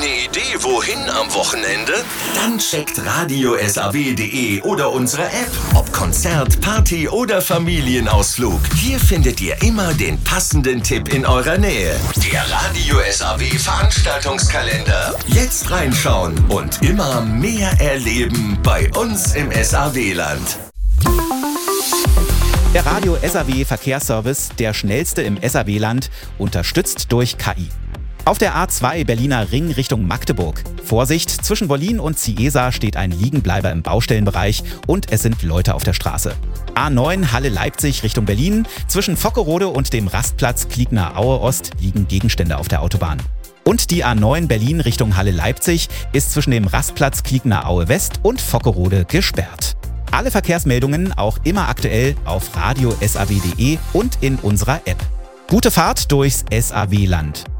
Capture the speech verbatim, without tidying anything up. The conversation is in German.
Eine Idee, wohin am Wochenende? Dann checkt radio S A W punkt de oder unsere App. Ob Konzert, Party oder Familienausflug. Hier findet ihr immer den passenden Tipp in eurer Nähe. Der Radio S A W Veranstaltungskalender. Jetzt reinschauen und immer mehr erleben bei uns im S A W-Land. Der Radio S A W Verkehrsservice, der schnellste im S A W-Land, unterstützt durch K I. Auf der A zwei Berliner Ring Richtung Magdeburg. Vorsicht, zwischen Wollin und Ciesa steht ein Liegenbleiber im Baustellenbereich und es sind Leute auf der Straße. A neun Halle-Leipzig Richtung Berlin. Zwischen Vockerode und dem Rastplatz Kliegner Aue Ost liegen Gegenstände auf der Autobahn. Und die A neun Berlin Richtung Halle-Leipzig ist zwischen dem Rastplatz Kliegner Aue West und Vockerode gesperrt. Alle Verkehrsmeldungen auch immer aktuell auf radio S A W punkt de und in unserer App. Gute Fahrt durchs S A W-Land.